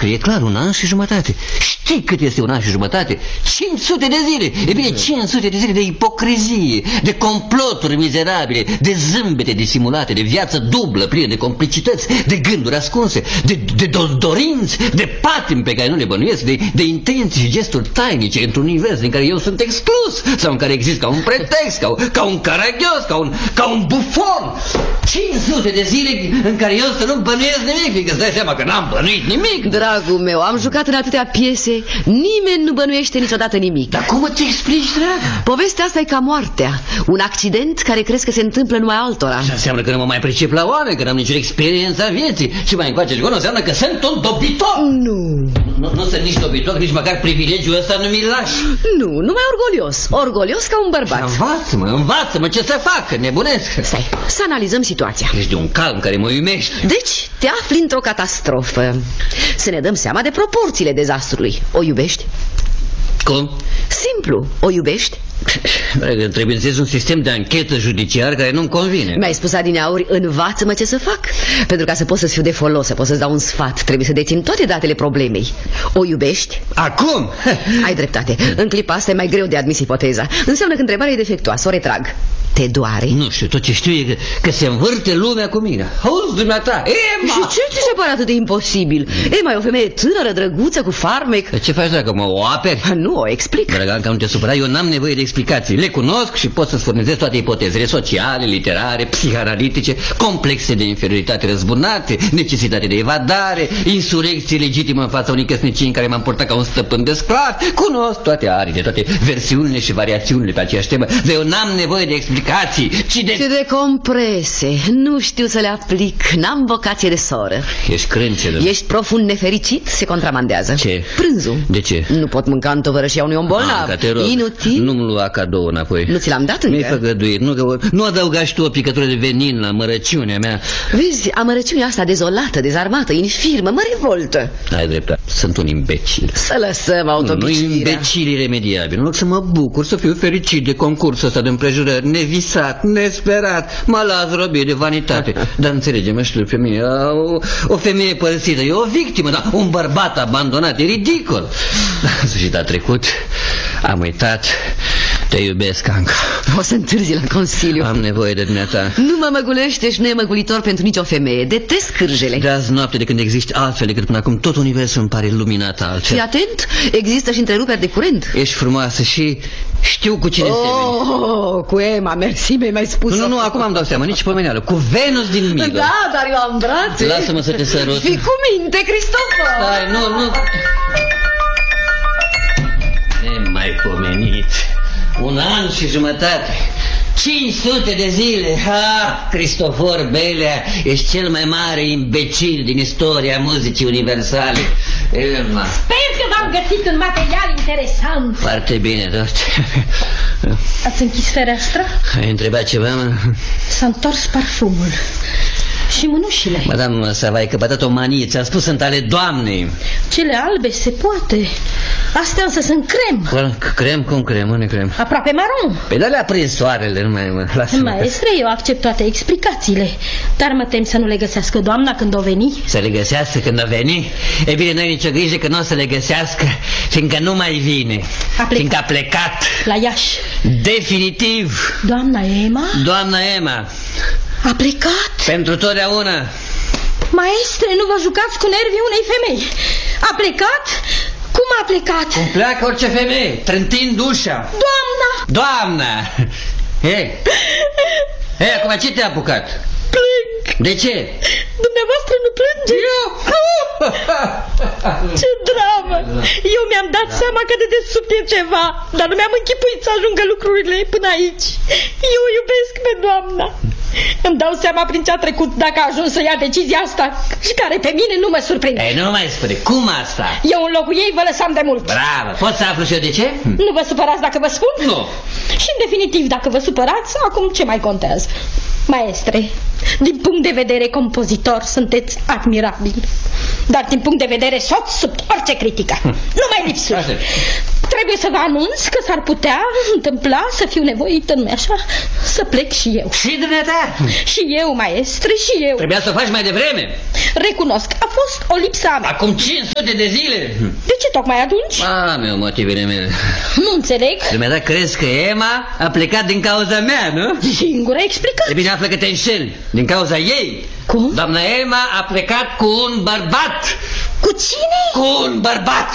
Scrie clar 1 an și jumătate. Știi cât este 1 an și jumătate? 500 de zile. E bine, 500 de zile de ipocrizie, de comploturi mizerabile, de zâmbete disimulate, de viață dublă, plină de complicități, de gânduri ascunse, de dorinți, de patimi pe care nu le bănuiesc, de intenții și gesturi tainice într-un univers din care eu sunt exclus sau în care exist ca un pretext, ca un caragios, ca un bufon. 500 de zile în care eu să nu bănuiesc nimic, fiindcă îți dai seama că n-am bănuit nimic. Dragul meu, am jucat în atâtea piese, nimeni nu bănuiește niciodată nimic. Dar cum îți explici, dragă? Povestea asta e ca moartea, un accident care crezi că se întâmplă numai altora. Asta înseamnă că nu mă mai pricep la oameni, că n-am nicio experiență a vieții. Ce mai încoace nu înseamnă că sunt un dobitor. Nu sunt nici dobitor, nici măcar privilegiul ăsta nu mi-l lași. Nu, numai orgolios. Orgolios ca un bărbat. Învață-mă ce să fac, că nebunesc. Stai, să analizăm situația. Ești de un calm care mă uimești. Deci, te afli într-o catastrofă. Să ne dăm seama de proporțiile dezastrului. O iubești? Cum? Simplu, o iubești? Trebuie să un sistem de anchetă judiciar care nu-mi convine. Mi-ai spus adineauri, învață-mă ce să fac. Pentru ca să pot să-ți fiu de folos, să pot să-ți dau un sfat, trebuie să dețin toate datele problemei. O iubești? Acum? Ai dreptate, în clipa asta e mai greu de admis ipoteza. Înseamnă că întrebarea e defectuoasă, o retrag. Te doare? Nu știu, tot ce știu e că se învârte lumea cu mine. Auzi, dumneata, Emma! Și ce ți se pare atât de imposibil? Emma e o femeie tânără, drăguță, cu farmec. Ce faci dacă mă o aperi? Nu, o explic. Drăganca, nu te supăra, eu n-am nevoie de explicații. Le cunosc și pot să-ți furnizez toate ipotezele sociale, literare, psihanalitice, complexe de inferioritate răzbunate, necesitate de evadare, insurecție legitimă în fața unei căsnicii în care m-am purtat ca un stăpân de sclav. Cunosc toate ariile, toate versiunile și variațiunile pe aceeași temă, dar eu n-am nevoie de explicații, ci de comprese. Nu știu să le aplic, n-am vocație de soră. Ești crâncenă. Ești profund nefericit, se contramandează. Ce? Prânzul. De ce? Nu pot mânca în tovărășia unui om bolnav. Inutil. Nu-mi lua cadou înapoi. Nu ți l-am dat încă? Mi-ai făgăduit. Nu adăuga și tu o picătură de venin la mărăciunea mea. Vezi, amărăciunea asta dezolată, dezarmată, infirmă, mă revoltă. Ai dreptate. Sunt un imbecil. Să lăsăm autobicirea. Nu imbecil iremediabil. În loc să mă bucur, să fiu fericit de concursul ăsta de împrejurări, nevisat, nesperat, mă las robie de vanitate. Dar înțelege-mă, știu, femeie, o femeie părăsită, e o victimă, dar un bărbat abandonat, e ridicol. În sfârșit a trecut, am uitat. Te iubesc, Anca. O să întârzi la Consiliu. Am nevoie de dumneata. Nu mă măgulește și nu e măgulitor pentru nicio femeie. Detest cârjele. De azi noapte, de când existi altfel decât până acum, tot universul îmi pare luminat altfel. Fii atent, există și întreruperi de curent. Ești frumoasă și știu cu cine semeni. Cu Emma, mersi, mi-ai spus. Nu, acum am dat seama, nici pomeneală. Cu Venus din Milo. Da, dar eu am brațe. Lasă-mă să te sărut. Fii cu minte, Cristofor. Stai, nu. Nemaipomenit. 1 an și jumătate, 500 de zile. Cristofor Belea, ești cel mai mare imbecil din istoria muzicii universale. Sper că v-am găsit un material interesant. Foarte bine, dar... Ați închis fereastra? Ai întrebat ceva, mă? S-a întors parfumul. Și mânușile. Madame Savai, că bătat o manie, ți-am spus, sunt ale doamnei. Cele albe se poate. Astea însă sunt crem. Crem? Cum crem? Unde crem? Aproape maron. Pe de le-a prins soarele, nu mai lasă. Maestre, eu accept toate explicațiile, dar mă tem să nu le găsească doamna când o veni. Să le găsească când o veni? E bine, n-ai nicio grijă că nu o să le găsească, fiindcă nu mai vine. Fiindcă a plecat. La Iași. Definitiv. Doamna Emma? Doamna Emma. A plecat? Pentru totdeauna. Maestre, nu vă jucați cu nervii unei femei. A plecat? Cum a plecat? Cum pleacă orice femeie, trântind ușa. Doamna! Hei, acum ce te-a apucat? Plâng. De ce? Dumneavoastră nu plânge? Ce dramă! Eu mi-am dat seama că de desubt e ceva, dar nu mi-am închipuit să ajungă lucrurile până aici. Eu o iubesc pe doamna. Îmi dau seama prin ce a trecut dacă a ajuns să ia decizia asta și care pe mine nu mă surprinde. Ei, nu mai spune, cum asta? Eu în locul ei vă lăsam de mult. Bravo, pot să aflu și eu de ce? Nu vă supărați dacă vă spun? Nu. Și în definitiv, dacă vă supărați, acum ce mai contează? Maestre, din punct de vedere compozitor sunteți admirabil, dar din punct de vedere soț, sub orice critică. Nu mai lipsuri. Trebuie să vă anunț că s-ar putea întâmpla să fiu nevoită, nu așa, să plec și eu. Și dumneata? Și eu, maestre, și eu. Trebuia să o faci mai devreme. Recunosc, a fost o lipsă a mea. Acum 500 de zile. De ce tocmai atunci? Meu, motivele mele. Nu înțeleg. Dumneata crezi că Emma a plecat din cauza mea, nu? Singura explicație. E bine, află că te înșeli. Din cauza ei. Cum? Doamna Emma a plecat cu un bărbat. Cu cine? Cu un bărbat.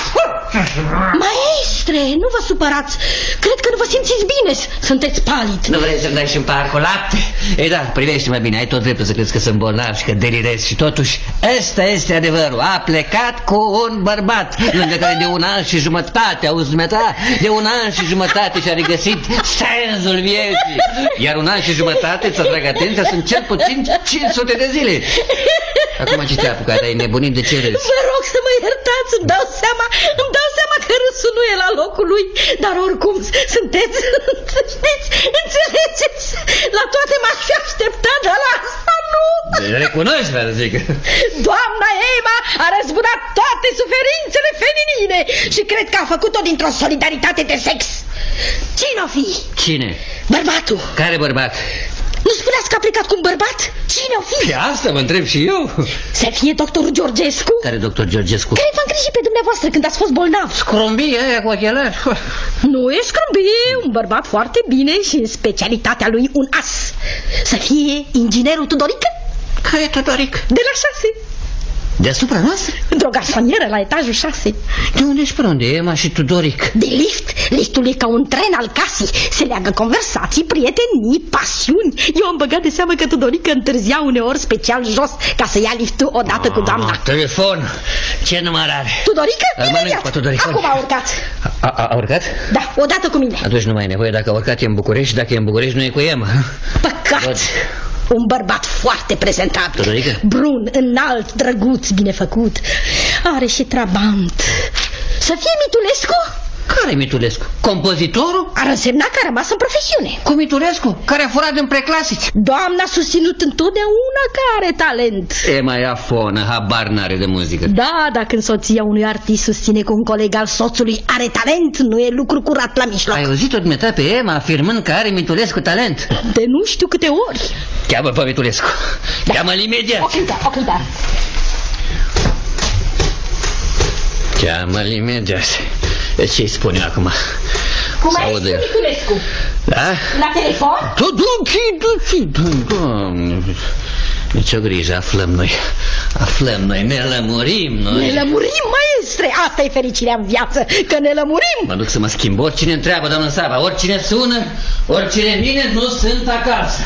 Maestre, nu vă supărați. Cred că nu vă simțiți bine. Sunteți palid. Nu vrei să-mi dai și un pahar cu lapte? Ei da, privește mai bine, ai tot dreptul să crezi că sunt bolnav și că delirez. Și totuși, ăsta este adevărul. A plecat cu un bărbat, lângă care de 1 an și jumătate, auzi dumneata? De 1 an și jumătate și-a regăsit sensul vieții. Iar 1 an și jumătate, să trag atenția, sunt cel puțin 500 de zile. Acum ce te-a apucat? Ai nebunit? De ce râzi? Vă rog să mă iertați, îmi dau seama că râsul nu e la locul lui, dar oricum sunteți, știți, înțelegeți, la toate m-aș fi așteptat, dar la asta nu. Recunoști, vreau să zic. Doamna Emma a răzbunat toate suferințele feminine și cred că a făcut-o dintr-o solidaritate de sex. Cine-o fi? Cine? Bărbatul. Care bărbat? Nu spuneați că a plecat cu un bărbat? Cine-o fi? Pe asta mă întreb și eu. Să fie doctorul Georgescu? Care doctor Georgescu? Care v-a îngrijit pe dumneavoastră când ați fost bolnav? Scrumbie aia cu ochelari. Nu e scrumbie, un bărbat foarte bine și în specialitatea lui un as. Să fie inginerul Tudorică? Care e Tudoric? De la 6. Deasupra noastră? Într-o garsonieră la etajul 6. De unde și pe unde e Emma și Tudoric? De lift. Liftul e ca un tren al casei. Se leagă conversații, prietenii, pasiuni. Eu am băgat de seamă că Tudorică întârzia uneori special jos ca să ia liftul odată cu doamna. Telefon. Ce număr are? Tudorică? Imediat. Acum a urcat. A urcat? Da, odată cu mine. Atunci nu mai e nevoie. Dacă a urcat e în București, dacă e în București nu e cu Emma. Păcat. Un bărbat foarte prezentabil. Tudorică? Brun, înalt, drăguț, binefăcut. Are și trabant. Să fie Mitulescu? Care Mitulescu? Compozitorul? Ar însemna că a rămas în profesiune. Cu Mitulescu? Care a furat în preclasici? Doamna a susținut întotdeauna că are talent. Emma e afonă, habar n-are de muzică. Da, dacă soția unui artist susține că un coleg al soțului are talent, nu e lucru curat la mijloc. Ai auzit-o dumneata pe Emma afirmând că are Mitulescu talent? De nu știu câte ori. Cheamă pe Mitulescu. Da. Cheamă-l imediat. O clipă. Cheamă-l imediat. Ce-i spune acum? Cum ai spus Mitulescu? Da? La telefon? Doamne. Nici o grijă, aflăm noi, ne lămurim noi. Ne lămurim, maestre, asta e fericirea în viață, că ne lămurim. Mă duc să mă schimb, oricine întreabă, doamnă Sava, oricine sună, oricine vine, nu sunt acasă.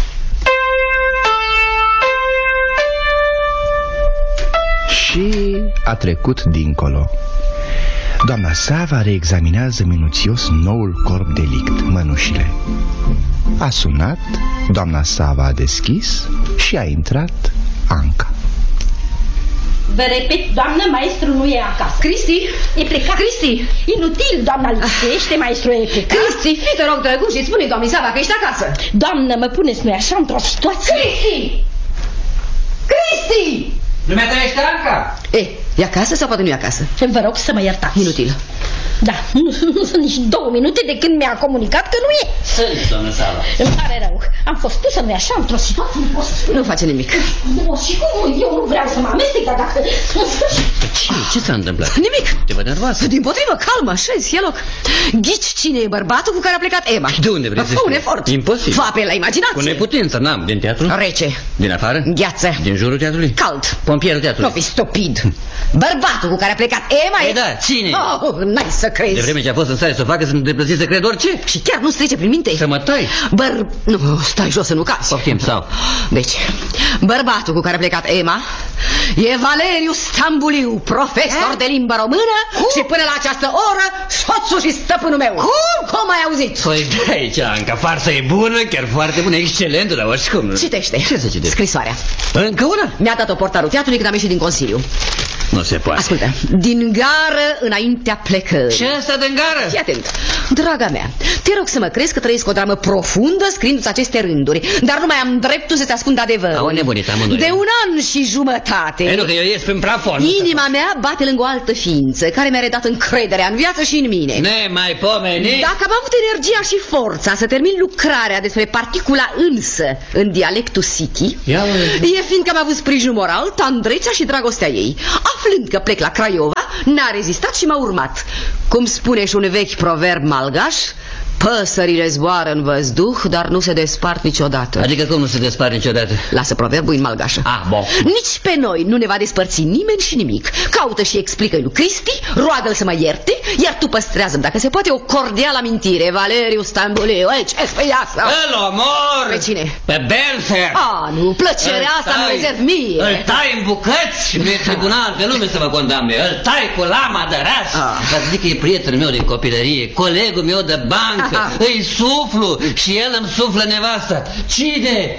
Și a trecut dincolo. Doamna Sava reexaminează minuțios noul corp delict, mănușile. A sunat, doamna Sava a deschis și a intrat Anca. Vă repet, doamnă, maestru nu e acasă. Cristi? E plecat. Cristi! Inutil, doamna lipsește, maestru e plecat. Cristi, fii te rog, drăguț, și spune doamnei Sava că ești acasă. Doamnă, mă puneți noi așa într-o situație. Cristi! Cristi! Dumneata ești Anca? E acasă sau poate nu e acasă? Vă rog să mă iertați. Inutil. Da, nu sunt nici 2 minute de când mi-a comunicat că nu e. Sunt, doamnă Sava. Îmi pare rău. Am fost pusă nu așa într-o situație, nu pot să spun. Nu face nimic. Nu, și cum? Eu nu vreau să mă amestec, dar dacă... Ce s-a întâmplat? Nimic. Te văd nervoasă. Dimpotrivă, calmă, așezi, ia loc. Ghici cine e bărbatul cu care a plecat Emma. De unde vrei să Fă un știi? efort. Imposibil. Fă apel la imaginație. Cu neputință, n-am. Din teatru? Rece. Din afară? Gheață. Din jurul teatrului? Cald. Pompierul teatrului? Nu fi stupid. Bărbatul cu care a plecat Emma e... Da, cine? Oh, n-ai să crezi. De vreme ce a fost în stare să o facă, sunt deplăsit să cred orice. Și chiar nu-ți trece prin minte. Să mă tai. Nu, stai jos să nu cazi. Poftim, sau. Deci, bărbatul cu care a plecat Emma e Valeriu Stambuliu, profesor de limbă română. Și până la această oră, soțul și stăpânul meu. Cum ai auzit? Păi de aici, Anca, farsa e bună, chiar foarte bună, excelentă, dar oricum. Citește. Ce să citești? Scrisoarea. Încă una? Mi-a dat-o portarul teatrului când am ieșit din Consiliu. Nu se poate. Ascultă, din gară înaintea plecării. Ce ăsta din gară? Fii atent. Draga mea, te rog să mă crezi că trăiesc o dramă profundă scriindu-ți aceste rânduri, dar nu mai am dreptul să-ți ascund adevărul. Au nebunit amândoi. De un an și jumătate. E, nu, că eu ies prin plafon. Inima mea bate lângă o altă ființă care mi-a redat încrederea în viață și în mine. Nemai pomeni. Dacă am avut energia și forța să termin lucrarea despre particula însă în dialectul City, e fiindcă am avut sprijinul moral, tandrețea și dragostea ei. Aflând că plec la Craiova, n-a rezistat și m-a urmat. Cum spune și un vechi proverb malgaș, păsările zboară în văzduh, dar nu se despart niciodată. Adică cum nu se despart niciodată? Lasă proverbul în malgașă. Bun. Nici pe noi nu ne va despărți nimeni și nimic. Caută și explică-i lui Cristi, roagă-l să mă ierte, iar tu păstrează-mi, dacă se poate, o cordială amintire. Valeriu Stambuleu, ce spui asta? Îl omor! Pe cine? Pe Belfer! Nu, plăcerea asta mă rezerv mie. Îl tai în bucăți și nu e tribunal de lume să mă condamne. Îl tai cu lama de ras. Vă zic că e prietenul meu din copilărie, colegul meu de bancă. Îi suflu și el îmi suflă nevasta. Cine?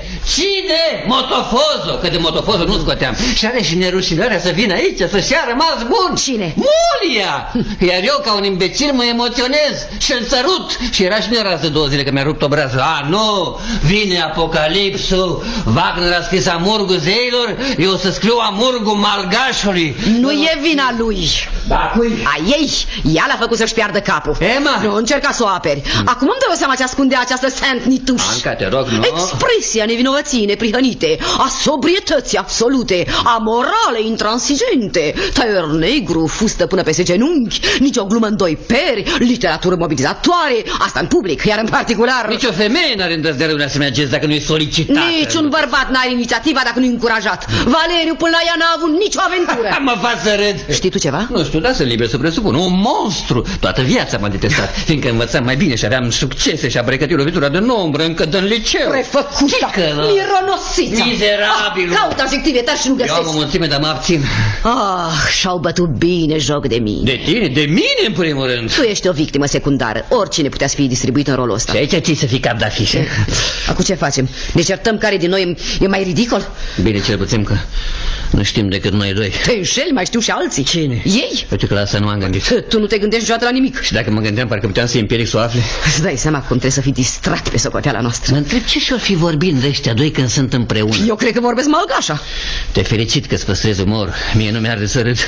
Motofozo, că de Motofozo nu scoteam. Și are și nerușinarea să vină aici să-și ia rămas bun. Cine? Mulia! Iar eu ca un imbecil mă emoționez și îl sărut. Și era și neras de 2 zile că mi-a rupt obrazul. Nu, vine apocalipsul. Wagner a scris Amurgul zeilor, eu să scriu Amurgul malgașului. Nu e vina lui. Da, cui? A ei, ea l-a făcut să-și piardă capul. Emma! Nu, încerca să o aperi. Acum îmi dau seama ce ascunde această Saint Nituș. Anca, te rog, nu? Expresia nevinovăției neprihănite, a sobrietății absolute, a moralei intransigente, tăier negru, fustă până peste genunchi, nici o glumă în 2 peri, literatură mobilizatoare, asta în public, iar în particular... Nici o femeie n-are îndrăznerea un asemenea gest dacă nu e solicitată. Niciun bărbat n-are inițiativa dacă nu e încurajat. Valeriu până la ea n-a avut nicio aventură. Mă fac să râd. Știi tu ceva? Nu știu, dar sunt liber să presupun. Un monstru. Toată viața m-a detestat, fiindcă învățam mai bine și aveam succese și a pregătit lovitura de nombră încă din liceu. Prefăcuta, mironosița. Mizerabil. Caut adjective tari și nu găsesc. Eu am o mulțime, dar mă abțin. Și-au bătut bine joc de mine. De tine? De mine în primul rând. Tu ești o victimă secundară. Oricine putea să fie distribuit în rolul ăsta. Și aici ții să fii cap de afișe. Acum ce facem? Ne certăm care din noi e mai ridicol? Bine, cel puțin că nu știm decât noi doi. Te înșeli, mai știu și alții. Cine? Ei? Uite că la asta nu am gândit. Tu nu te gândești niciodată la nimic. Și dacă mă gândeam, parcă puteam să-i împiedic să o afle. Îți dai seama cum trebuie să fii distrat pe socoteala noastră. Mă întreb ce și-or fi vorbind de ăștia doi când sunt împreună. Eu cred că vorbesc malgașa. Te felicit că-ți păstrezi umor. Mie nu mi-arde să râd.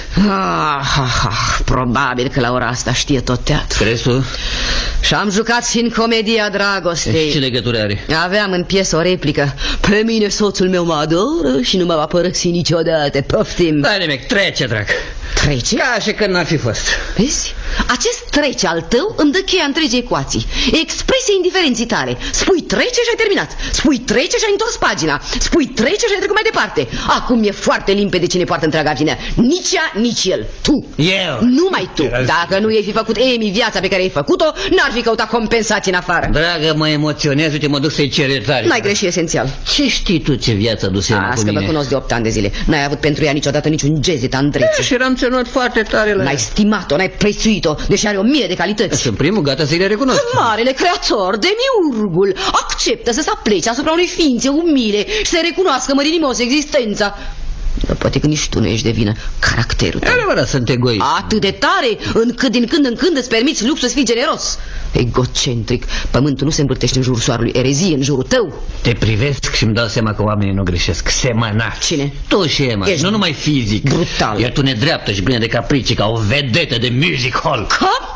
Probabil că la ora asta știe tot teatru. Crezi tu? Și-am jucat și în comedia dragostei. Ce legătură are? Aveam în piesă o replică. Pe mine soțul meu mă adoră și nu mă va părăsi niciodată. Poftim. Da, nimic, trece, drag. Trece? Ca și când n-ar fi fost. Vezi? Acest trece al tău îmi dă cheia întregii ecuații. Expresia indiferenții tale. Spui trece și ai terminat. Spui trece și ai întors pagina. Spui trece și ai trecut mai departe. Acum e foarte limpede cine poartă întreaga vină. Nici ea, nici el. Tu. Eu. Numai tu. Dacă nu i-ai fi făcut Emi viața pe care ai făcut-o, n-ar fi căutat compensații în afară. Dragă, mă emoționez, uite, mă duc să-i cer iertare. N-ai greșit esențial. Ce știi tu ce viață a dus ea cu mine? Că mă cunosc de 8 ani de zile. N-ai avut pentru ea niciodată niciun gest de tandrețe. Și eram ținut foarte tare la N-ai stimat-o, n-ai prețuit-o, deși are 1000 de calități. Sunt primul, gata să-i le recunosc. Marele creator, demiurgul, acceptă să se aplece asupra unei ființe umile și să recunoască mărinimos existența. Dar poate că nici tu nu ești de vină. Caracterul tău. E adevărat, sunt egoist. Atât de tare, încât din când în când îți permiți luxul să fii generos. Egocentric. Pământul nu se învârtește în jurul soarelui, erezie în jurul tău. Te privesc și îmi dau seama că oamenii nu greșesc. Semănați. Cine? Tu și Emma. Ești nu numai fizic. brutal. Iar tu nedreaptă și plină de capricii, ca o vedetă de music hall.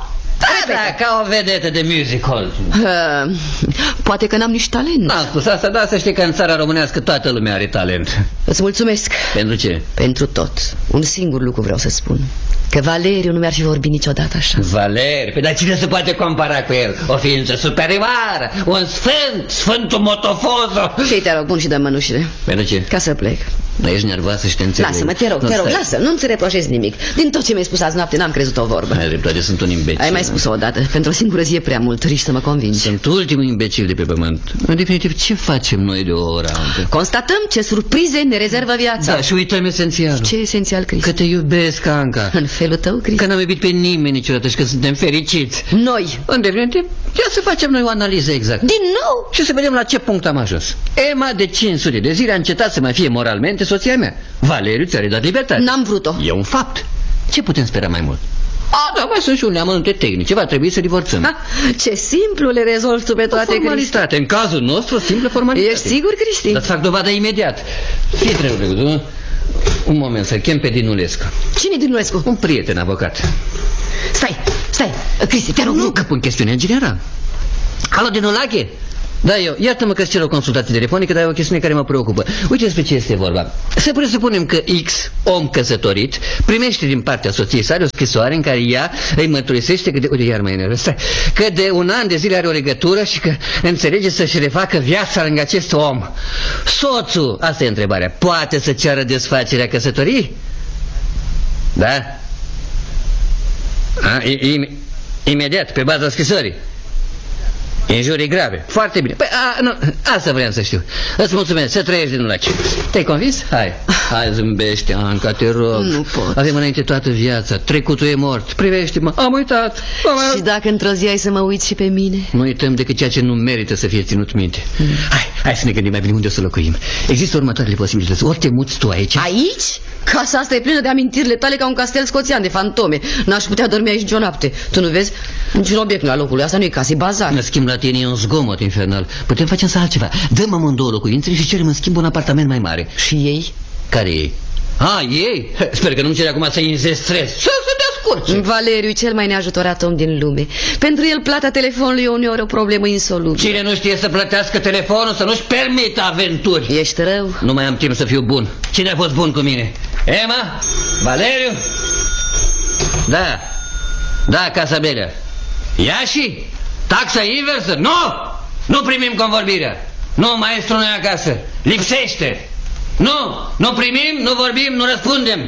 Da, ca o vedetă de music hall. Poate că n-am nici talent. N-am spus asta, dar să știi că în țara românească toată lumea are talent. Îți mulțumesc. Pentru ce? Pentru tot. Un singur lucru vreau să spun. Că Valeriu nu mi-ar fi vorbit niciodată așa. Valeriu? Păi dar cine se poate compara cu el? O ființă superioară, un sfânt, Sfântul Motofozo. Și te rog, bun și dă mănușile. Pentru ce? Ca să plec. Nu ești nervoasă și te înțeleg. Lasă-mă, te rog, lasă, nu-ți reproșez nimic. Din tot ce mi-ai spus azi noapte n-am crezut o vorbă. Ai dreptate, sunt un imbecil. Ai mai spus-o odată, pentru o singură zi e prea mult, riști să mă convingi. Sunt ultimul imbecil de pe pământ. În definitiv, ce facem noi de o oră altă? Constatăm ce surprize ne rezervă viața. Da, și uităm esențialul. Ce esențial, Cristi? Că te iubesc, Anca. În felul tău, Cristi? Că n-am iubit pe nimeni niciodată și că suntem fericiți. Noi. În definitiv, ia să facem noi o analiză exactă. Din nou? Și să vedem la ce punct am ajuns. Emma de 500 de zile a încetat să mai fie moralmente soția mea. Valeriu ți-a redat libertate. N-am vrut-o. E un fapt. Ce putem spera mai mult? Da, mai sunt și unele amănunte tehnice, va trebui să divorțăm. Ce simplu le rezolvi tu pe toate, formalitate, în cazul nostru, o simplă formalitate. Ești sigur, Cristi? Dar fac dovada imediat. Fii treabă, un moment, să-l chem pe Dinulescu. Cine Dinulescu? Un prieten avocat. Stai, Cristi, te rog. Nu, că pun chestiune în general. Alo, Dinulache? Da, eu, iartă-mă că-ți cer o consultație telefonică, dar e o chestiune care mă preocupă. Uite despre ce este vorba. Să presupunem că X, om căsătorit, primește din partea soției sale o scrisoare în care ea îi mărturisește că că de un an de zile are o legătură și că înțelege să-și refacă viața lângă acest om. Soțul, asta e întrebarea, poate să ceară desfacerea căsătoriei? Da? Imediat, pe baza scrisorii. Injurii grave. Foarte bine. Păi, nu, asta vreau să știu. Îți mulțumesc, să trăiești, Dinulache. Te-ai convins? Hai, zâmbește, Anca, te rog. Nu pot. Avem înainte toată viața. Trecutul e mort. Privește-mă. Am uitat. Și dacă într-o zi ai să mă uiți și pe mine? Nu uităm decât ceea ce nu merită să fie ținut minte. Hai să ne gândim mai bine unde o să locuim. Există următoarele posibilități. Ori te muți tu aici. Aici? Casa asta e plină de amintirile tale ca un castel scoțian de fantome. N-aș putea dormi aici nicio noapte. Tu nu vezi? Niciun obiect nu la locul. Asta nu e casă, e bazar. În schimb, la tine e un zgomot infernal. Putem face însă altceva. Dăm amândouă locuințele și cerem în schimb un apartament mai mare. Și ei? Care ei? Ei? Sper că nu-mi cere acum să-i înzestrez. Să se descurce. Valeriu e cel mai neajutorat om din lume. Pentru el plata telefonului e uneori o problemă insolubilă. Cine nu știe să plătească telefonul să nu-și permită aventuri. Ești rău? Nu mai am timp să fiu bun. Cine a fost bun cu mine? Emma? Valeriu? Da, Casa Belea. Iași? Taxa inversă? Nu primim convorbirea. Nu, maestru nu e acasă. Lipsește. Nu primim, nu vorbim, nu răspundem.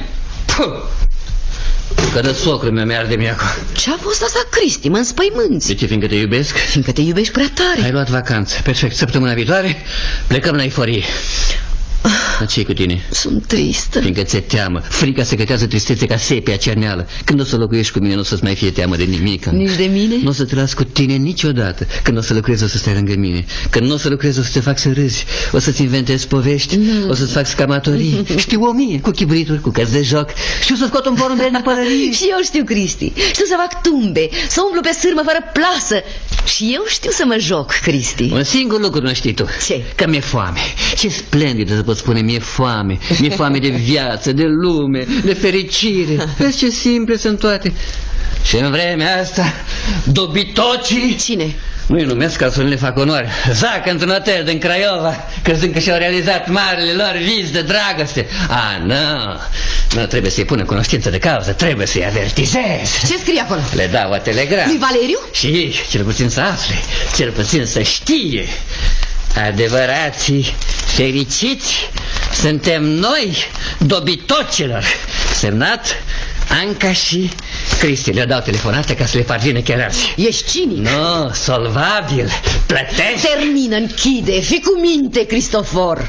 Că de socrul meu mi-arde mie acum. Ce-a fost asta, Cristi? Mă înspăimânți. De ce? Fiindcă te iubesc? Fiindcă te iubești prea tare. Ai luat vacanță. Perfect. Săptămâna viitoare plecăm la euforie. Ce-i cu tine? Sunt tristă. Fiindcă ți-e teamă. Frica secretează tristețe ca sepia cerneală. Când o să locuiești cu mine, nu o să-ți mai fie teamă de nimic. Nici de mine? Nu o să te las cu tine niciodată. Când o să lucrezi, o să stai lângă mine. Când nu o să lucrezi, o să te fac să râzi. O să-ți inventezi povești. O să-ți fac scamatorii. Știu 1000 cu chibrituri, cu cărți de joc. Știu să scot un porumb de pălărie. Și eu știu, Cristi. Știu să fac tumbe, să umplu pe sârmă fără plasă. Și eu știu să mă joc, Cristi. Un singur lucru nu știi tu. Ce? Că mi-e foame. Ce splendid să pot spune, mi-e foame. Mi-e foame de viață, de lume, de fericire. Vezi ce simple sunt toate. Și în vremea asta, dobitocii... Cine? Nu-i numesc ca să nu le fac onoare. Zac într-un hotel din Craiova, crezând că și-au realizat marele lor vis de dragoste. Nu, trebuie să-i pună cunoștință de cauză, trebuie să-i avertizez. Ce scrie acolo? Le dau o telegramă. Lui Valeriu? Și ei, cel puțin să afle, cel puțin să știe. Adevărații fericiți suntem noi, dobitocilor. Semnat Anca și Cristi. Le dau telefonate ca să le parvină chiar azi. Ești cinic. Nu, solvabil. Plătești. Termină, închide. Fii cu minte, Cristofor.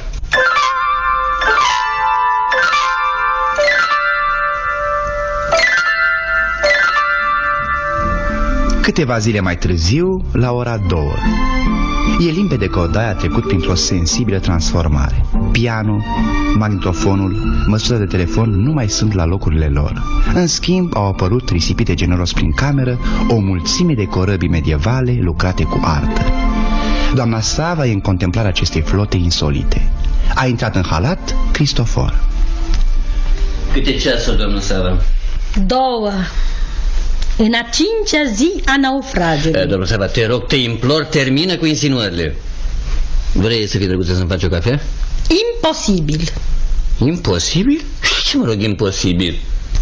Câteva zile mai târziu, la ora 2. E limpede că odaia a trecut printr-o sensibilă transformare. Pianul, magnetofonul, măsura de telefon nu mai sunt la locurile lor. În schimb, au apărut risipite generos prin cameră o mulțime de corăbii medievale lucrate cu artă. Doamna Sava e în contemplarea acestei flote insolite. A intrat în halat Cristofor. Câte ceasuri, doamna Sava? 2. În a 5-a zi a naufragiului. Doamna Sava, te rog, te implor, termină cu insinuările. Vrei să fii drăguță să-mi faci o cafea? Imposibil. Imposibil? Ce mă rog imposibil?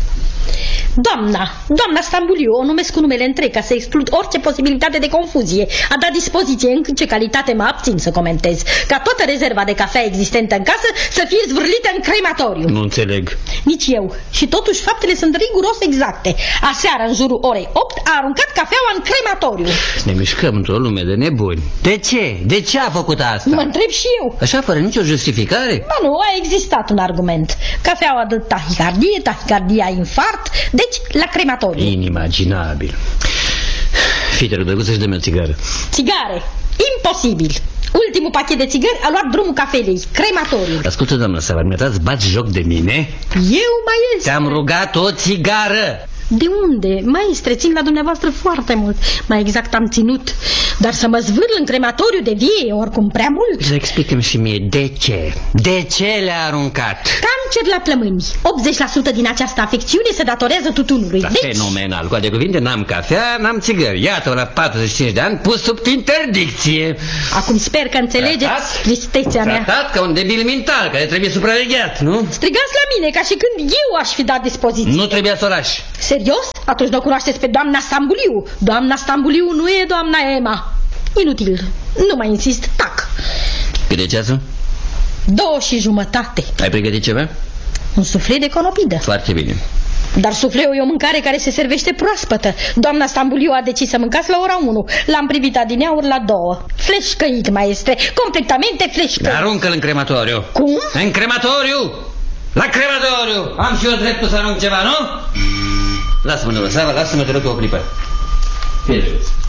Doamna Stambuliu, o numesc cu numele întreg ca să exclud orice posibilitate de confuzie. A dat dispoziție, în ce calitate mă abțin să comentez, ca toată rezerva de cafea existentă în casă să fie zvârlită în crematoriu. Nu înțeleg. Nici eu. Și totuși faptele sunt riguros exacte. Aseară, în jurul orei 8, a aruncat cafeaua în crematoriu. Ne mișcăm într-o lume de nebuni. De ce? De ce a făcut asta? Mă întreb și eu. Așa, fără nicio justificare? Ba nu, a existat un argument. Cafeaua dă tahicardia infart, deci la crematoriu. Inimaginabil. Fii-te drăguță și dă-mi o țigară. Țigare? Imposibil. Ultimul pachet de țigări a luat drumul cafelei, crematoriu. Ascultă, doamnă Sava, mi-ați bați joc de mine? Eu, maestru. Te-am rugat o țigară. De unde? Maestre, țin la dumneavoastră foarte mult. Mai exact am ținut. Dar să mă zvârl în crematoriu de vie e oricum prea mult. Să explică-mi și mie de ce. De ce le-a aruncat? Cancer la plămâni. 80% din această afecțiune se datorează tutunului. Da, deci... Fenomenal. Cu alte cuvinte, n-am cafea, n-am țigări. Iată-o la 45 de ani pus sub interdicție. Acum sper că înțelegeți tristețea mea. Tratat ca un debil mental care trebuie supravegheat, nu? Strigați la mine ca și când eu aș fi dat dispoziție. Nu trebuia să o lași. Serios? Atunci nu o cunoașteți pe doamna Stambuliu. Doamna Stambuliu nu e doamna Emma. Inutil. Nu mai insist. Tac. Cât de ceasul? 2:30. Ai pregătit ceva? Un suflet de conopidă. Foarte bine. Dar sufleul e o mâncare care se servește proaspătă. Doamna Stambuliu a decis să mâncați la ora 1. L-am privit adineauri la 2. Fleșcăit, maestre. Completamente fleșcăit. Aruncă-l în crematoriu. Cum? În crematoriu! La crematoriu! Am și eu dreptul să arunc ceva, nu? Lasă-mă, domnule Sava, lasă-mă, te rog o clipă. Fie.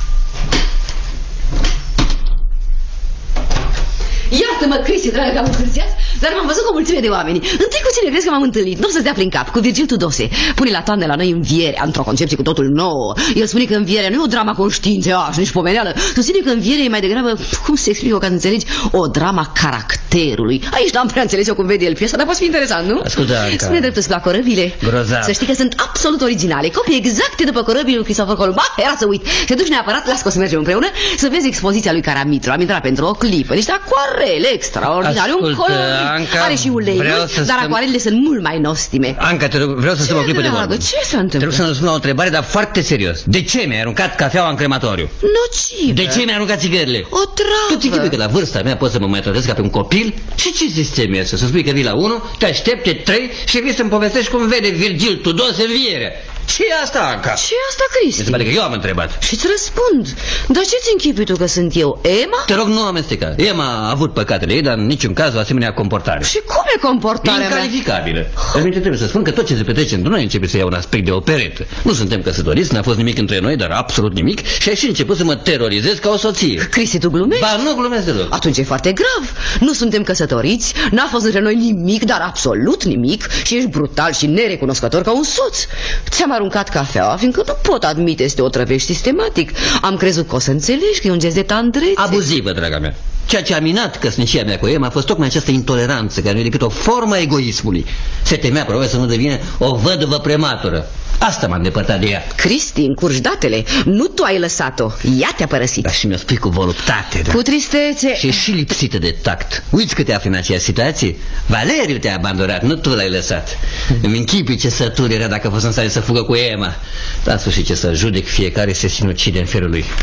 Iartă-mă, Cristi, dragă, că am întârziat, dar m-am văzut cu o mulțime de oameni. Întâi cu cine crezi că m-am întâlnit? Nu o să-ți dea prin cap, cu Virgil Tudose. Pune la toamnă la noi învierea, într-o concepție cu totul nouă. El spune că învierea nu e o drama conștiinței, și nici pomeneală. Susține că învierea e mai degrabă, cum se explică ca să înțelegi, o drama caracterului. Aici n-am prea înțeles eu cum vede el piesa, dar poate fi interesant, nu? Ascultă, Anca. Spune dreptul la corăbile. Grozav. Să știi că sunt absolut originale, copii exacte după corăbile lui Cristofor Columb. Era să uit. Te duci neapărat, las că o să mergem împreună să vezi expoziția lui Caramitru. Am intrat pentru o clipă, niște acoarele extraordinare, un colorit, are și ulei, dar acoarelele sunt mult mai nostime. Anca, te rog, vreau să stăm o clipă de vorbă. Ce s-a întâmplat? Trebuie să-mi spun o întrebare, dar foarte serios. De ce mi-ai aruncat cafeaua în crematoriu? Nocivă. De ce mi-ai aruncat țigările? O travă. Tu ți închipui că la vârsta mea poți să mă mai tratezi ca pe un copil? Și ce sistem este? Să spui că vii la 1, te aștepte 3 și vii să-mi povestești cum vede Virgil Tudose învierea. Ce e asta, Anca? Ce e asta, Cristi? Se pare că eu am întrebat. Și-ți răspund. Dar ce-ți închipui tu că sunt eu, Emma? Te rog, nu amesteca. Emma a avut păcatele ei, dar în niciun caz o asemenea comportare. Și cum e comportarea mea? Incalificabilă. Dar minte trebuie să spun că tot ce se petrece între noi începe să ia un aspect de operetă. Nu suntem căsătoriți, n-a fost nimic între noi, dar absolut nimic. Și ai și început să mă terorizezi ca o soție. Cristi, tu glumești? Ba, nu glumesc deloc. Atunci e foarte grav. Nu suntem căsătoriți, n-a fost între noi nimic, dar absolut nimic. Și ești brutal și nerecunoscător ca un soț. Ți-am aruncat cafeaua, fiindcă nu pot admite să te otrăvești sistematic. Am crezut că o să înțelegi că e un gest de tandrețe. Abuzivă, draga mea. Ceea ce a minat căsnicia mea cu Emma a fost tocmai această intoleranță, care nu e decât o formă a egoismului. Se temea probabil să nu devină o văduvă prematură. Asta m-a îndepărtat de ea. Cristi, încurci datele. Nu tu ai lăsat-o, ea te-a părăsit. Dar și mi-o spui cu voluptate, da? Cu tristețe. Și e și lipsită de tact. Uiți că te afli în aceeași situație. Valeriu te-a abandonat, nu tu l-ai lăsat. Îmi închipui ce sătur era dacă a fost în stare să fugă cu Emma. Dar în sfârșit ce să judec, fiecare se sinucide în felul lui.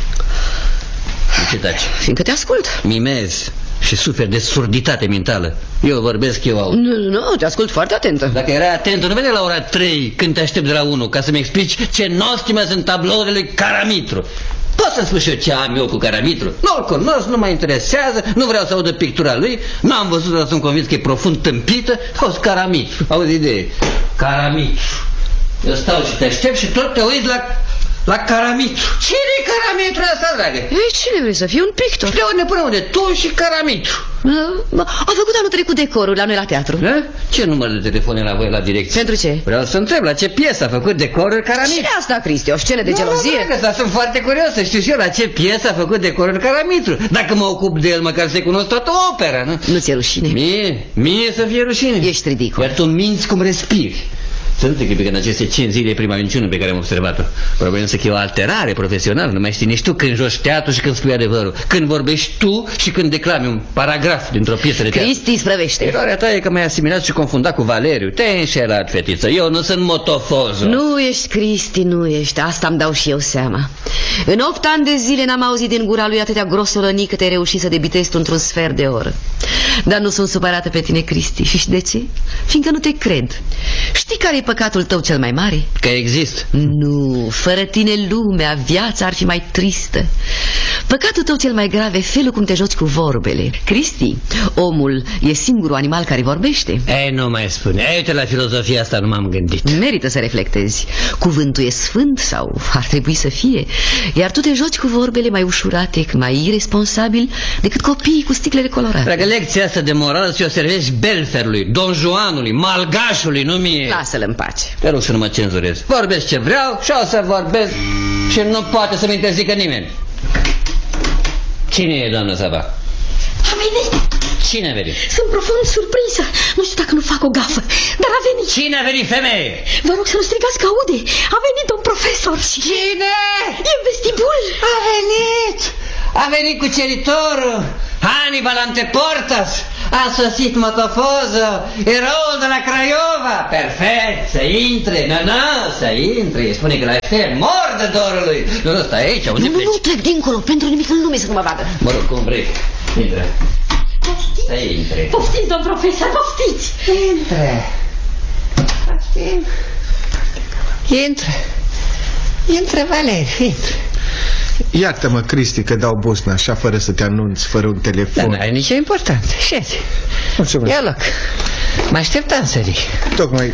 De ce taci? Fiindcă te ascult. Mimez și suferi de surditate mentală. Eu vorbesc, eu aud. Nu, te ascult foarte atentă. Dacă erai atentă, nu vede la ora 3 când te aștept de la 1 ca să-mi explici ce nostime sunt tablourile lui Caramitru. Poți să-mi spui și eu ce am eu cu Caramitru? Nu-l cunosc, nu mă interesează, nu vreau să audă pictura lui, n-am văzut, dar sunt convins că e profund tâmpită. Auzi, Caramitru, auzi idee. Caramitru. Eu stau și te aștept și tot te uiți la Caramitru. Cine-i Caramitru ăsta, dragă? Ei, cine vrei să fie? Un pictor. De unde până unde? Tu și Caramitru. A făcut anul trecut decorul la noi la teatru. Da? Ce număr de telefon e la voi la direcție? Pentru ce? Vreau să întreb, la ce piesă a făcut decorul Caramitru? Ce asta, Cristi? O scenă de gelozie? Nu, dragă, sunt foarte curios să știu și eu la ce piesă a făcut decorul Caramitru. Dacă mă ocup de el, măcar să-i cunosc toată opera, nu? Nu ți-e rușine? Mie să fie rușine. Ești ridicol. Iar tu minți cum respiri. Să nu te gândi că în aceste 5 zile e prima minciună pe care am observat-o. Probabil să că e o alterare profesională. Nu mai știi nici tu când joci teatru și când spui adevărul. Când vorbești tu și când declami un paragraf dintr-o piesă de teatru. Cristi, sprăvește. Eroarea ta e că m-ai asimilat și confundat cu Valeriu. Te-ai înșelat, fetiță. Eu nu sunt motofozul. Nu ești, Cristi, nu ești. Asta îmi dau și eu seama. În 8 ani de zile n-am auzit din gura lui atâtea grosolănii cât ai reușit să debitezi într-un sfert de oră. Dar nu sunt supărată pe tine, Cristi. Și de ce? Fiindcă nu te cred. Știi care e păcatul tău cel mai mare? Că exist. Nu, fără tine lumea, viața ar fi mai tristă. Păcatul tău cel mai grav e felul cum te joci cu vorbele. Cristi, omul e singurul animal care vorbește. Ei, nu mai spune. Uite, la filozofia asta nu m-am gândit. Merită să reflectezi. Cuvântul e sfânt sau ar trebui să fie. Iar tu te joci cu vorbele mai ușurate, mai irresponsabil decât copiii cu sticlele colorate. Dragă, lecția asta de morală ți-o servești Belferului, Don Juanului, Malgașului, nu mie. Lasă-l în pace. Te rog să nu mă cenzurez. Vorbesc ce vreau și o să vorbesc și nu poate să-mi interzică nimeni. Cine e, doamnă Sava? A venit. Cine a venit? Sunt profund surprinsă. Nu știu dacă nu fac o gafă, dar a venit. Cine a venit, femeie? Vă rog să nu strigați că aude. A venit domn profesor. Cine? E în vestibul. A venit! A venit cuceritorul, Hannibal Anteportas. A sosit Motofoză, eroul de la Craiova. Perfect, să intre, să intre. Îi spune că la fel, mor de dorului. Nu, stai aici, auzi. Nu, trec dincolo, pentru nimic în lume să nu mă vadă. Mă rog, cum vrei. Intră. Poftiți? Să intre. Poftiți, domn profesor, poftiți. Intre. Intră, Valeri, intră. Iartă-mă, Cristi, că dau bosna așa fără să te anunț, fără un telefon. Dar n-are nicio importanță. Șezi. Mulțumesc. Ia loc. Mă așteptam să rici. Tocmai...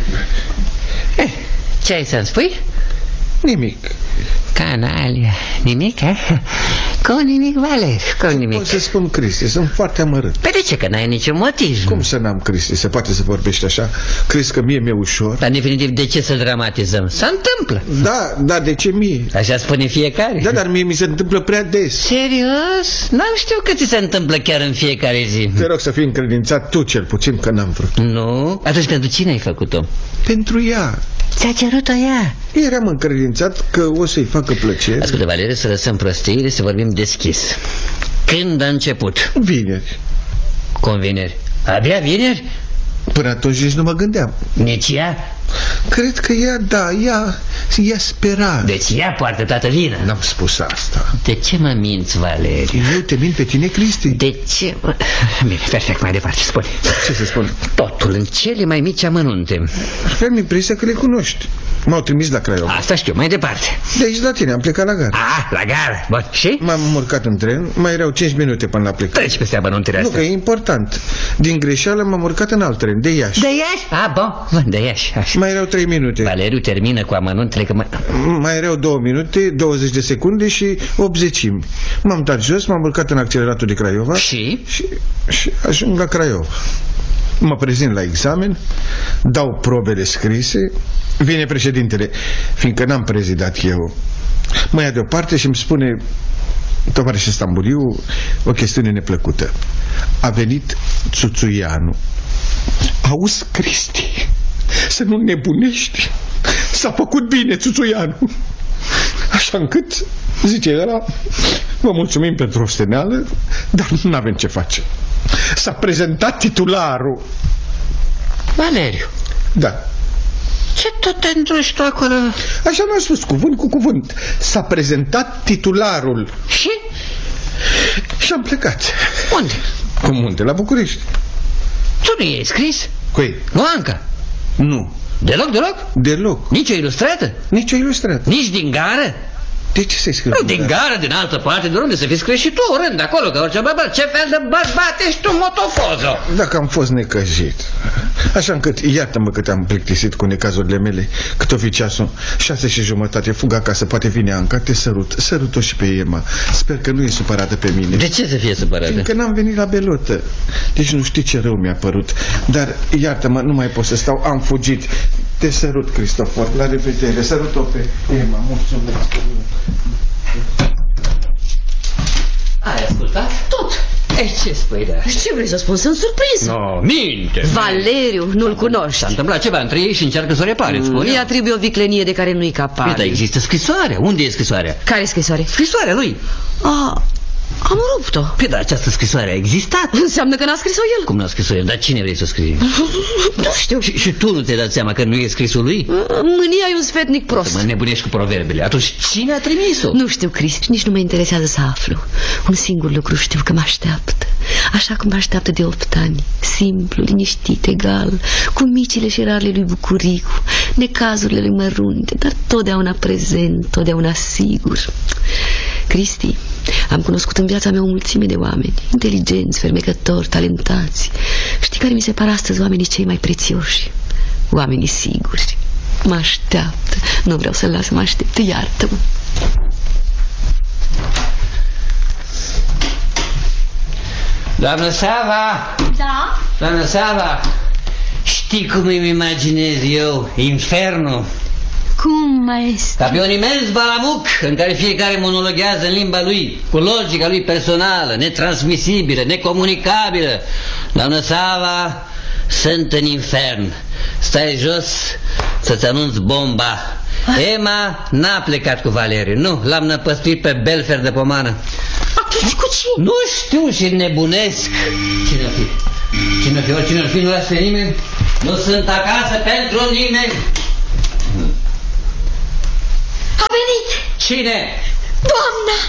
Ce ai să-mi spui? Nimic. Canalia. Nimic, Cu nimic, Valeri, cu nimic. Pot să spun, Cristi, sunt foarte amărât. Păi de ce? Că n-ai niciun motiv. Cum să n-am, Cristi? Se poate să vorbești așa? Crezi că mie mi-e ușor? Dar, în definitiv, de ce să dramatizăm? Se întâmplă. Da, de ce mie? Așa spune fiecare. Da, dar mie mi se întâmplă prea des. Serios? N-am știut că ți se întâmplă chiar în fiecare zi. Te rog să fii încredințat tu cel puțin, că n-am vrut. Nu? Atunci pentru cine ai făcut-o? Pentru ea. Ți-a cerut-o ea? Eram încredințat că o să-i facă plăcere. Ascultă, Valerie, să lăsăm prostiile, să vorbim deschis. Când a început? Vineri. Convineri. Abia vineri? Până atunci nici nu mă gândeam. Nici ea? Cred că ea spera. Deci ea poartă toată vina. N-am spus asta. De ce mă minți, Valerie? Eu te mint pe tine, Cristi? De ce? Bine, perfect, mai departe, spune. Ce să spun? Totul, în cele mai mici amănunte. Am impresia că le cunoști. M-au trimis la Craiova. Asta știu, mai departe. De aici la tine, am plecat la gara. La gara. Bun, și? M-am urcat în tren, mai erau 5 minute până la plecare. Treci peste amănuntele astea. Nu, că e important. Din greșeală m-am urcat în alt tren, de Iași. De Iași? Bun, de Iași. Așa. Mai erau 3 minute. Valeriu termină cu amănuntele că mai erau 2 minute, 20 de secunde și 80. M-am dat jos, m-am urcat în acceleratul de Craiova. Și ajung la Craiova. Mă prezint la examen, dau probele scrise, vine președintele, fiindcă n-am prezidat eu. Mă ia deoparte și îmi spune: tovarășe Stambuliu, o chestiune neplăcută. A venit Țuțuianu. Auzi, Cristi, să nu nebunești. S-a făcut bine Țuțuianu. Așa încât, zice ăla, vă mulțumim pentru osteneală, dar nu avem ce face. S-a prezentat titularul. Valeriu. Da. Ce tot te îndruși tu acolo? Așa mi-a spus, cuvânt cu cuvânt. S-a prezentat titularul. Și? Și am plecat. Unde? Cum unde? La București. Tu nu i-ai scris? Cui? Nu, Anca? Nu. Deloc? Deloc. Nici o ilustrată? Nici o ilustrată. Nici din gară? De ce să-i scriu? Nu, din gară, din altă parte, de unde să fi scris și tu o rând acolo, că orice bărbat, ce fel de bărbat ești tu, Motofoză? Dacă am fost necăjit. Așa încât, iartă-mă că te-am plictisit cu necazurile mele. Cât o fi ceasul, 6:30, fug acasă, poate vine Anca, te sărut. Sărut-o și pe Ema. Sper că nu e supărată pe mine. De ce să fie supărată? Fiindcă n-am venit la belotă. Deci nu știi ce rău mi-a părut. Dar, iartă-mă, nu mai pot să stau, am fugit. Te sărut, Cristofor, la revedere. Sărut-o pe Ema, mulțumesc. Ai ascultat? Tot. Ce spui de asta? Ce vrei să spun? Sunt surprins. No, minte. Valeriu, nu-l cunoști. S-a întâmplat ceva între ei și încearcă să o repare, spune. Îi atribuie o viclenie de care nu-i capabil. Dar există scrisoarea. Unde e scrisoarea? Care scrisoare? Scrisoarea lui. Am rupt-o. Păi, dar această scrisoare a existat. Înseamnă că n-a scris-o el. Cum n-a scris-o el? Dar cine vrei să o scrii? Nu știu. Și tu nu ți-ai dat seama că nu e scrisul lui? Mânia e un sfetnic prost. Să mă nebunești cu proverbele. Atunci cine a trimis-o? Nu știu, Cris, nici nu mă interesează să aflu. Un singur lucru știu, că mă așteaptă. Așa cum mă așteaptă de 8 ani. Simplu, liniștit, egal, cu micile și rarele lui Bucuricu, necazurile lui mărunte, dar totdeauna prezent, totdeauna sigur. Cristi, am cunoscut în viața mea o mulțime de oameni, inteligenți, fermecători, talentați. Știi care mi se par astăzi oamenii cei mai prețioși? Oamenii siguri. Mă așteaptă. Nu vreau să-l las să mă aștept. Iartă-mă. Doamnă Sava! Da? Doamnă Sava! Știi cum îmi imaginez eu infernul? Cum, maestru? Ca pe un imens balamuc în care fiecare monologhează în limba lui, cu logica lui personală, netransmisibilă, necomunicabilă. Doamnă Sava, sunt în infern. Stai jos să-ți anunț bomba. Emma n-a plecat cu Valeriu, nu, l-am năpăstuit pe Belfer de pomană. Atunci cu cine? Nu știu și nebunesc. Cine-o fi? Cine-o fi? Oricine-o fi, nu las pe nimeni. Nu sunt acasă pentru nimeni. A venit! Cine? Doamna!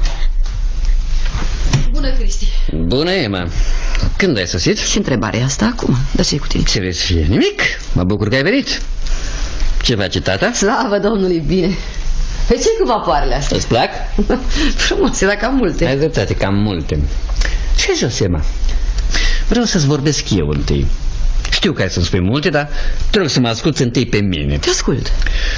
Bună, Cristi. Bună, Emma. Când ai sosit? Și întrebarea asta acum? Dar ce-i cu tine? Ce vrei să fie? Nimic. Mă bucur că ai venit. Ce face tata? Slavă Domnului, bine. Pe ce cu vapoarele astea? Îți plac? Frumoase, dar cam multe. Ai dreptate, cam multe. Ce jos, Emma? Vreau să-ți vorbesc eu întâi. Știu că ai să-mi spui multe, dar te rog să mă asculți întâi pe mine. Te ascult.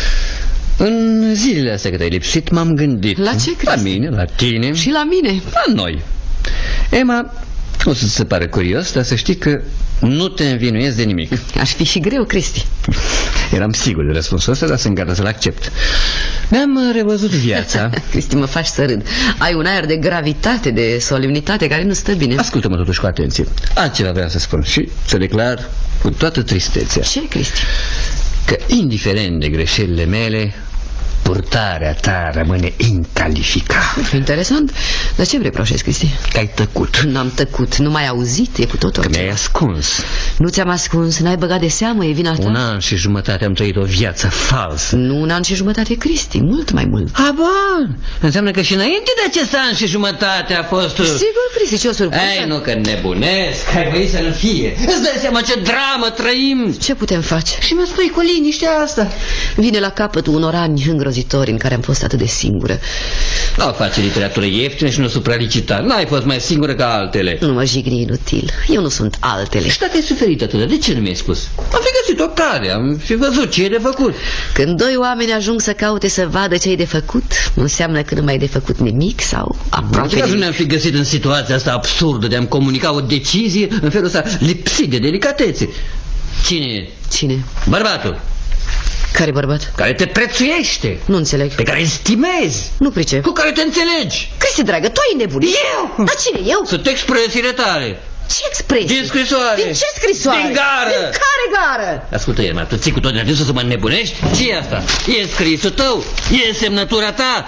În zilele astea cât ai lipsit, m-am gândit. La ce, Cristi? La mine, la tine. Și la mine. La noi. Emma, o să-ți se pare curios, dar să știi că nu te învinuiesc de nimic. Aș fi și greu, Cristi. Eram sigur de răspunsul ăsta, dar sunt gata să-l accept. Mi-am revăzut viața. Cristi, mă faci să râd. Ai un aer de gravitate, de solemnitate care nu stă bine. Ascultă-mă totuși cu atenție. Altceva vreau să spun și să declar cu toată tristețea. Ce, Cristi? Că indiferent de greșelile mele, purtarea ta rămâne incalificată. Interesant. Dar ce reproșezi, Cristi? Că ai tăcut. N-am tăcut, nu m-ai auzit, e cu totul. Că mi-ai ascuns. Nu ți-am ascuns, n-ai băgat de seamă, e vina ta. 1 an și jumătate am trăit o viață falsă. Nu 1 an și jumătate, Cristi, mult mai mult. A, bun. Înseamnă că și înainte de acest an și jumătate a fost... Sigur, Cristi, ce o surpriză. Ei, nu că nebunesc, ai voit să nu fie. Îți dai seama ce dramă trăim. Ce putem face? Și mă spui cu liniștea asta. Vine la capătul unor ani îngrozitori în care am fost atât de singură. Nu face literatură ieftină și nu supralicitat. N-ai fost mai singură ca altele. Nu mă jigni inutil, eu nu sunt altele. Și dacă ai suferit atât, de ce nu mi-ai spus? Am fi găsit o cale, am fi văzut ce e de făcut. Când 2 oameni ajung să caute să vadă ce e de făcut, nu înseamnă că nu mai e de făcut nimic sau aproape nimic. Nu ne-am fi găsit în situația asta absurdă de a-mi comunica o decizie în felul ăsta lipsit de delicatețe. Cine e? Cine? Bărbatul. Care bărbat? Care te prețuiește. Nu înțeleg. Pe care îl stimezi. Nu pricep. Cu care te înțelegi. Cristi, dragă, tu ai nebunit. Eu? Dar cine, eu? Sunt expresiile tale. Ce expresii? Din scrisoare. Din ce scrisoare? Din gară. Din care gară? Ascultă, Irma, tu ții cu tot nervisul să mă nebunești? Ce-i asta? E scrisul tău? E semnătura ta?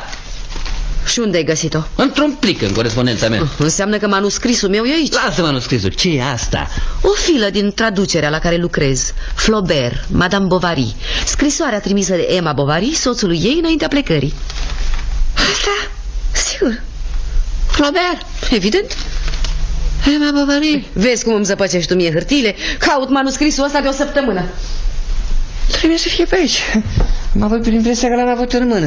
Și unde ai găsit-o? Într-un plic în corespondența mea. Înseamnă că manuscrisul meu e aici. Lasă manuscrisul, ce e asta? O filă din traducerea la care lucrez. Flaubert, Madame Bovary. Scrisoarea trimisă de Emma Bovary, soțului ei, înaintea plecării. Asta? Sigur. Flaubert, evident. Emma Bovary. Vezi cum îmi zăpăcești tu mie hârtiile? Caut manuscrisul ăsta de o săptămână. Trebuie să fie pe aici. Am avut impresia că l-am avut în mână.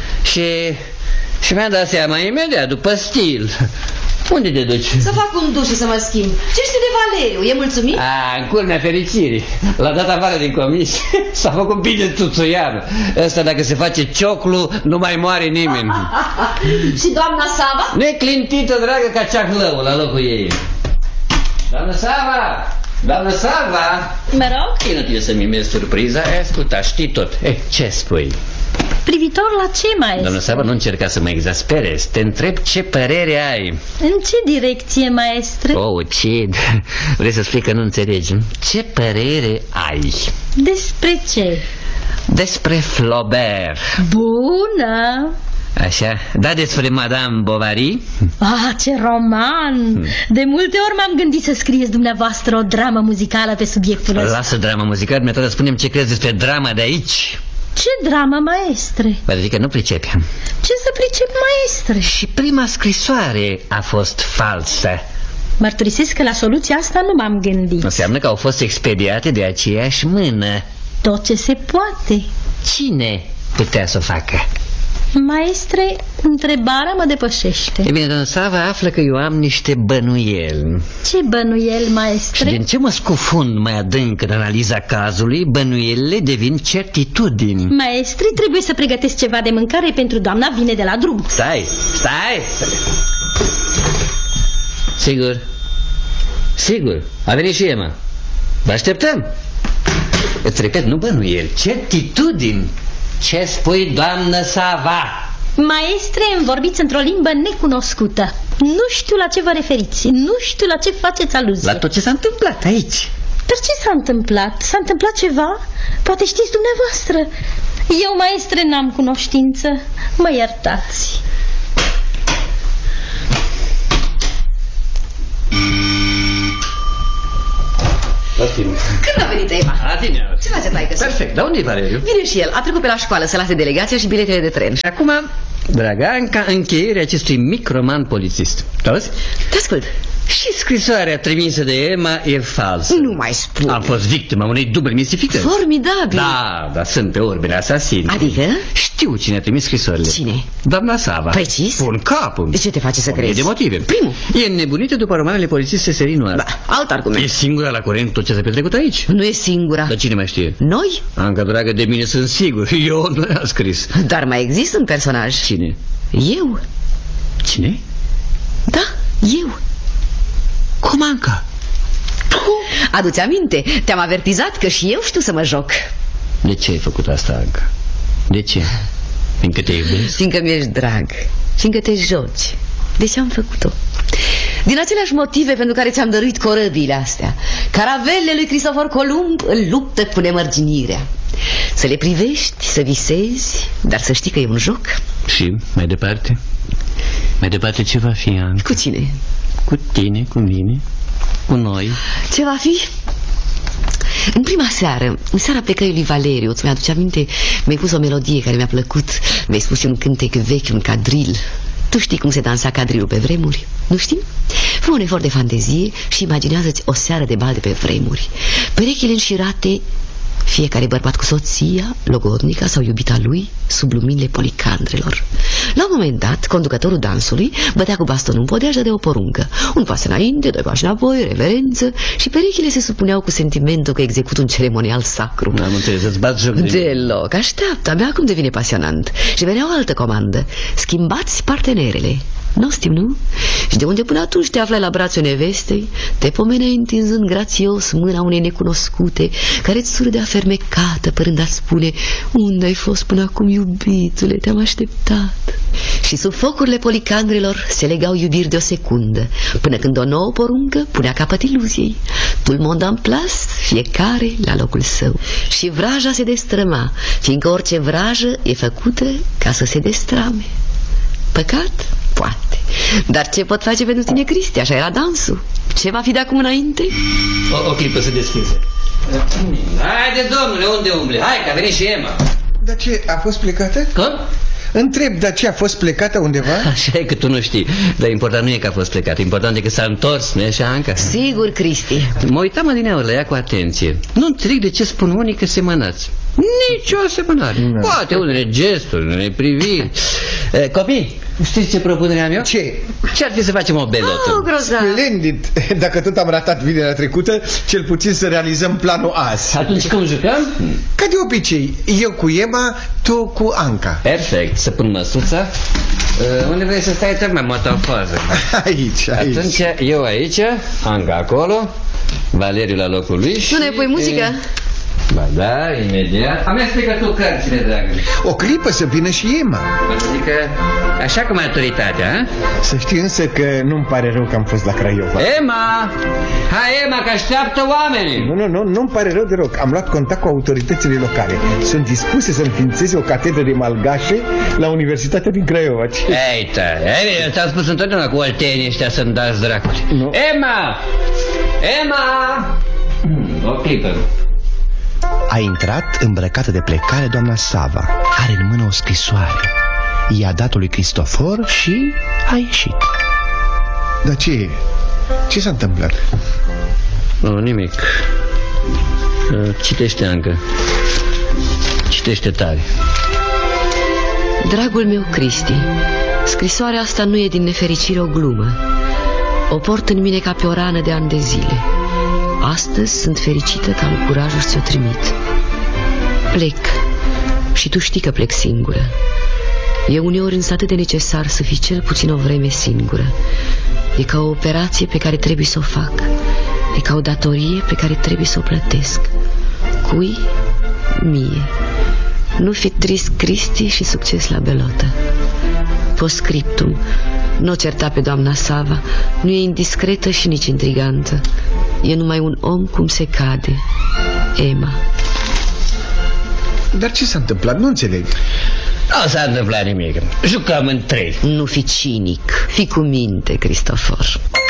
Și mi-am dat seama imediat, după stil. Unde te duci? Să fac un duș și să mă schimb. Ce știi de Valeriu? E mulțumit? În culmea fericirii. L-a dat afară din comisie. S-a făcut bine tuțuian. Ăsta dacă se face cioclu, nu mai moare nimeni. Și doamna Sava? Neclintită, dragă, ca ceaclăul la locul ei. Doamna Sava! Doamna Sava! Mă rog? E inutil să mimezi surpriza. Asculta, știi tot. Ce spui? Privitor la ce, maestru? Doamna Sava, nu încerca să mă exasperezi. Te întreb ce părere ai. În ce direcție, maestru? Oh, ce... Vrei să spui că nu înțelegi? Ce părere ai? Despre ce? Despre Flaubert. Bună! Așa, da, despre Madame Bovary? Ah, ce roman! De multe ori m-am gândit să scrieți dumneavoastră o dramă muzicală pe subiectul ăsta. Lasă drama muzicală, mi-a spune-mi ce crezi despre drama de aici. Ce dramă, maestre? Adică nu pricepi. Ce să pricep, maestre? Și prima scrisoare a fost falsă. Mărturisesc că la soluția asta nu m-am gândit. Înseamnă că au fost expediate de aceeași mână. Tot ce se poate. Cine putea să o facă? Maestre, întrebarea mă depășește. E bine, doamna Sava, află că eu am niște bănuieli. Ce bănuieli, maestre? Și din ce mă scufund mai adânc în analiza cazului, bănuielile devin certitudini. Maestre, trebuie să pregătesc ceva de mâncare pentru doamna vine de la drum. Stai! Sigur, a venit și Emma. Vă așteptăm. Îți repet, nu bănuieli, certitudini. Ce spui, doamnă Sava? Maestre, îmi vorbiți într-o limbă necunoscută. Nu știu la ce vă referiți, nu știu la ce faceți aluzie. La tot ce s-a întâmplat aici. Dar ce s-a întâmplat? S-a întâmplat ceva? Poate știți dumneavoastră. Eu, maestre, n-am cunoștință. Mă iertați. Când a venit Ema? Adineauri. Ce face taică-su? Perfect, dar unde e Valeriu? Vine și el, a trecut pe la școală să lase delegația și biletele de tren. Și acum, dragă Anca, încheierea acestui mic roman polițist. Auzi? Te ascult. Și scrisoarea trimisă de Emma e falsă. Nu mai spune. Am fost victima unei duble mistificări. Formidabil. Da, sunt pe ordine asasin. Adică? Știu cine a trimis scrisorile. Cine? Doamna Sava. Precis? Pun capul. De ce te face să crezi? De motive. Primul. E înnebunită după romanele polițiste serinoare. Da, alt argument. E singura la curent tot ce s-a petrecut aici. Nu e singura. Dar cine mai știe? Noi? Anca, dragă, de mine sunt sigur. Eu nu le-am scris. Dar mai există un personaj. Cine? Eu. Cine? Da, eu. Cum, Anca? Adu-ți aminte, te-am avertizat că și eu știu să mă joc. De ce ai făcut asta, Anca? De ce? Fiindcă te iubesc? Fiindcă mi-ești drag. Fiindcă te joci. De ce am făcut-o? Din aceleași motive pentru care ți-am dăruit corăbiile astea. Caravelele lui Cristofor Columb în luptă cu nemărginirea. Să le privești, să visezi, dar să știi că e un joc. Și mai departe? Mai departe ce va fi, Anca? Cu cine? Cu tine, cu mine, cu noi. Ce va fi? În prima seară, în seara plecării lui Valeriu, îți mi-aduce aminte, mi-ai pus o melodie care mi-a plăcut. Mi-ai spus și un cântec vechi, un cadril. Tu știi cum se dansa cadrilul pe vremuri? Nu știi? Fă un efort de fantezie și imaginează-ți o seară de bal de pe vremuri. Perechile înșirate, fiecare bărbat cu soția, logodnica sau iubita lui, sub luminile policandrelor. La un moment dat, conducătorul dansului bătea cu bastonul în podeaja de o poruncă. Un pas înainte, doi pași înapoi, reverență, și perechile se supuneau cu sentimentul că execută un ceremonial sacru. Am înțeles, îți bat joc de deloc, așteaptă, abia acum devine pasionant. Și venea o altă comandă: schimbați partenerele. Nostim, nu? Și de unde până atunci te aflai la brațul nevestei, te pomeneai întinzând grațios mâna unei necunoscute, care-ți surdea fermecată, părând a spune: unde ai fost până acum, iubitule, te-am așteptat. Și sub focurile policandrelor se legau iubiri de o secundă, până când o nouă poruncă punea capăt iluziei. Tout le monde en place, fiecare la locul său. Și vraja se destrăma, fiindcă orice vrajă e făcută ca să se destrame. Păcat? Poate. Dar ce pot face pentru tine, Cristi? Așa era dansul. Ce va fi de acum înainte? O clipă să deschise. Haide, domnule, unde umble? Hai, că a venit și Emma. Dar ce, a fost plecată? Cum? Întreb, dar ce, a fost plecată undeva? Așa e că tu nu știi. Dar important nu e că a fost plecată. Important e că s-a întors, nu e așa, Anca? Sigur, Cristi. Mă uitam adineauri la ea cu atenție. Nu înțeleg de ce spun unii că semănați. Nici o asemănare. Poate unele gesturi, unele priviri. Copii, știți ce propunere am eu? Ce? Ce-ar fi să facem o belotă? Grozav. Splendid! Dacă tot am ratat vinerea trecută, cel puțin să realizăm planul azi. Atunci cum jucăm? Ca de obicei, eu cu Emma, tu cu Anca. Perfect, să pun măsuța. Unde vrei să stai, tocmai motafază? Aici. Atunci eu aici, Anca acolo, Valeriu la locul lui și... Nu ne pui muzică? Ba da, imediat. Amestecă tu cărțile, dragă. O clipă să vină și Emma. Adică, așa cum autoritatea, a? Să știi însă că nu-mi pare rău că am fost la Craiova. Emma! Hai, Emma, că așteaptă oamenii! Nu-mi pare rău deloc. Am luat contact cu autoritățile locale. Sunt dispuse să înființeze o catedră de malgașe la Universitatea din Craiova. Eita, ți-am spus întotdeauna cu oltenii ăștia să-mi dați dracului. Nu. Emma! Emma! O clipă. A intrat îmbrăcată de plecare doamna Sava. Are în mână o scrisoare. I-a dat-o lui Cristofor și a ieșit. Dar ce? Ce s-a întâmplat? Nu, nimic. Citește, Anca. Citește tare. Dragul meu, Cristi, scrisoarea asta nu e din nefericire o glumă. O port în mine ca pe o rană de ani de zile. Astăzi sunt fericită că am curajul să ți-o trimit. Plec și tu știi că plec singură. E uneori însă atât de necesar să fii cel puțin o vreme singură. E ca o operație pe care trebuie să o fac. E ca o datorie pe care trebuie să o plătesc. Cui? Mie. Nu fi trist, Cristi, și succes la belotă. Postscriptum. Nu o certa pe doamna Sava. Nu e indiscretă și nici intrigantă. E numai un om cum se cade. Emma. Dar ce s-a întâmplat? Nu înțeleg. Nu s-a întâmplat nimic. Jucăm în 3. Nu fi cinic. Fi cu minte, Cristofor.